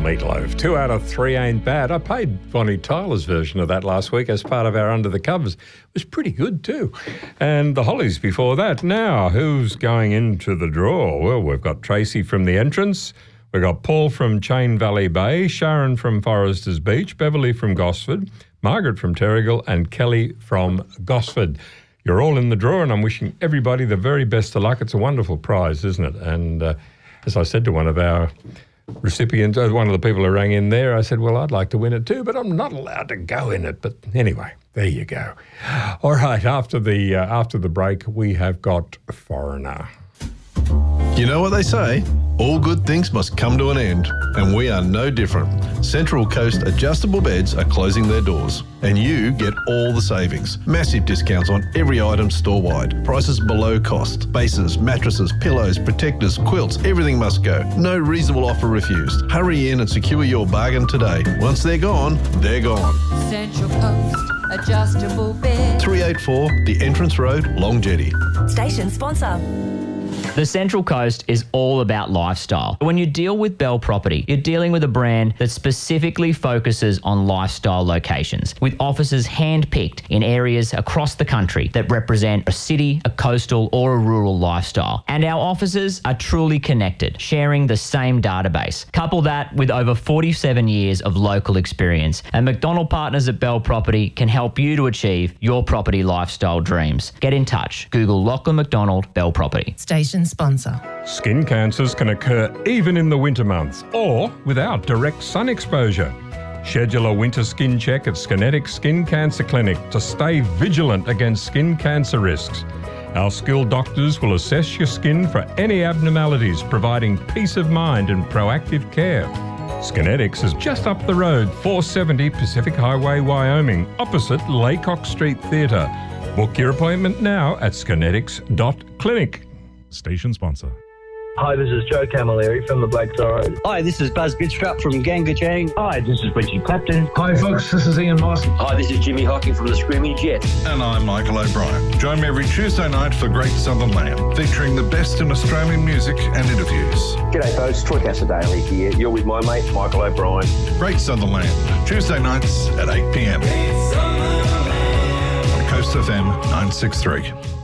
Meatloaf. 2 out of 3 ain't bad. I played Bonnie Tyler's version of that last week as part of our Under the Covers. It was pretty good too. And the Hollies before that. Now, who's going into the draw? Well, we've got Tracy from The Entrance. We've got Paul from Chain Valley Bay, Sharon from Foresters Beach, Beverly from Gosford, Margaret from Terrigal, and Kelly from Gosford. You're all in the draw, and I'm wishing everybody the very best of luck. It's a wonderful prize, isn't it? And as I said to one of our recipients, one of the people who rang in there, I said, well, I'd like to win it too, but I'm not allowed to go in it. But anyway, there you go. All right, after the break, we have got Foreigner. You know what they say? All good things must come to an end, and we are no different. Central Coast Adjustable Beds are closing their doors, and you get all the savings. Massive discounts on every item store-wide. Prices below cost. Bases, mattresses, pillows, protectors, quilts, everything must go. No reasonable offer refused. Hurry in and secure your bargain today. Once they're gone, they're gone. Central Coast Adjustable Beds. 384 The Entrance Road, Long Jetty. Station sponsor. The Central Coast is all about lifestyle. When you deal with Bell Property, you're dealing with a brand that specifically focuses on lifestyle locations, with offices hand-picked in areas across the country that represent a city, a coastal, or a rural lifestyle. And our offices are truly connected, sharing the same database. Couple that with over 47 years of local experience, and McDonald Partners at Bell Property can help you to achieve your property lifestyle dreams. Get in touch. Google Lachlan McDonald Bell Property. Station sponsor. Skin cancers can occur even in the winter months or without direct sun exposure. Schedule a winter skin check at Skinetics Skin Cancer Clinic to stay vigilant against skin cancer risks. Our skilled doctors will assess your skin for any abnormalities, providing peace of mind and proactive care. Skinetics is just up the road, 470 Pacific Highway, Wyoming, opposite Laycock Street Theatre. Book your appointment now at skinetics.clinic. Station sponsor. Hi, this is Joe Camilleri from the Black Zorro. Hi, this is Buzz Bidstrup from Gangajang. Hi, this is Richie Clapton. Hi, folks, this is Ian Moss. Hi, this is Jimmy Hocking from the Screaming Jets. And I'm Michael O'Brien. Join me every Tuesday night for Great Southern Land, featuring the best in Australian music and interviews. G'day folks, Troy Casadale here. You're with my mate Michael O'Brien. Great Southern Land, Tuesday nights at 8 p.m. on Coast FM 963.